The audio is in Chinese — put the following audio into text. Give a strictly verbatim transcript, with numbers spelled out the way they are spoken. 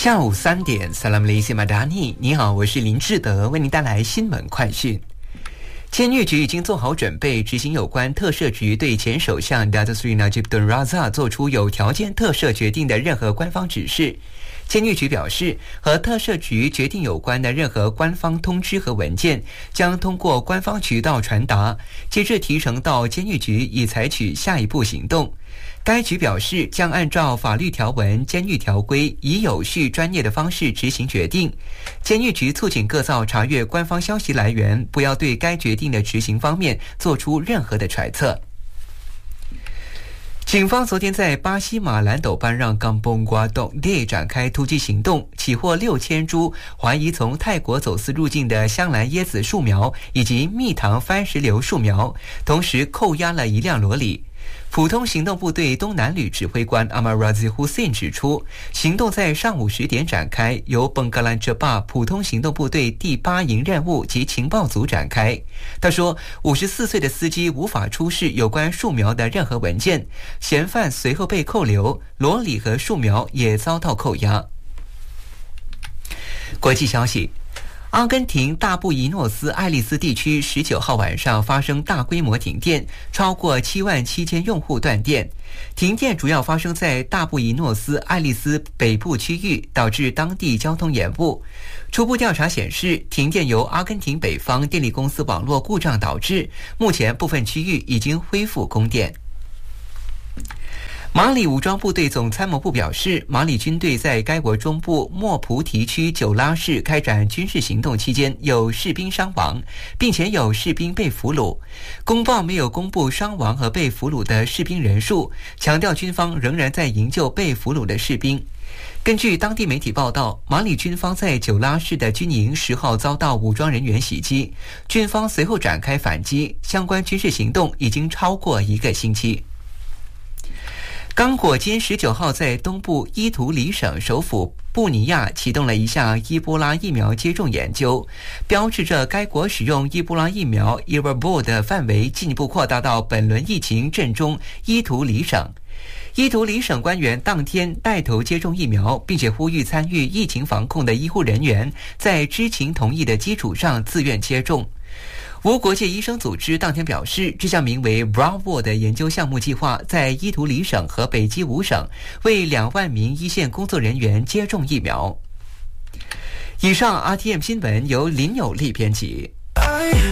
下午三点 Salam Malaysia Madani， 你好，我是林志德，为您带来新闻快讯。监狱局已经做好准备，执行有关特赦局对前首相 Datuk Seri Najib Tun Razak 做出有条件特赦决定的任何官方指示。监狱局表示，和特赦局决定有关的任何官方通知和文件将通过官方渠道传达，接着提呈到监狱局以采取下一步行动。该局表示，将按照法律条文、监狱条规，以有序专业的方式执行决定。监狱局促请各造查阅官方消息来源，不要对该决定的执行方面做出任何的揣测。警方昨天在巴西马兰斗班让冈崩瓜洞列展开突击行动，起获六千株怀疑从泰国走私入境的香兰椰子树苗以及蜜糖番石榴树苗，同时扣押了一辆罗里。普通行动部队东南旅指挥官阿马拉兹胡塞指出，行动在上午十点展开，由本格兰哲坝普通行动部队第八营任务及情报组展开。他说，五十四岁的司机无法出示有关树苗的任何文件，嫌犯随后被扣留，罗里和树苗也遭到扣押。国际消息，阿根廷大布宜诺斯艾利斯地区十九号晚上发生大规模停电，超过七万七千用户断电。停电主要发生在大布宜诺斯艾利斯北部区域，导致当地交通延误。初步调查显示，停电由阿根廷北方电力公司网络故障导致，目前部分区域已经恢复供电。马里武装部队总参谋部表示，马里军队在该国中部莫菩提区九拉市开展军事行动期间，有士兵伤亡，并且有士兵被俘虏。公报没有公布伤亡和被俘虏的士兵人数，强调军方仍然在营救被俘虏的士兵。根据当地媒体报道，马里军方在九拉市的军营十号遭到武装人员袭击，军方随后展开反击，相关军事行动已经超过一个星期。刚果金十九号在东部伊图里省首府布尼亚启动了一项伊波拉疫苗接种研究，标志着该国使用伊波拉疫苗 Irabor 的范围进一步扩大到本轮疫情震中伊图里省。伊图里省官员当天带头接种疫苗，并且呼吁参与疫情防控的医护人员在知情同意的基础上自愿接种。无国界医生组织当天表示，这项名为 Bravo 的研究项目计划在伊图里省和北基五省为两万名一线工作人员接种疫苗。以上 R T M 新闻由林有利编辑。